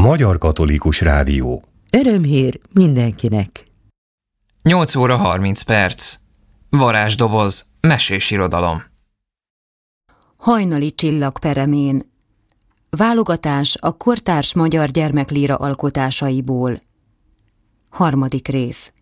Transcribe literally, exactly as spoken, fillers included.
Magyar Katolikus Rádió. Örömhír mindenkinek. nyolc óra harminc perc. Varázsdoboz, mesés irodalom. Hajnali csillag peremén. Válogatás a kortárs magyar gyermeklíra alkotásaiból. Harmadik rész.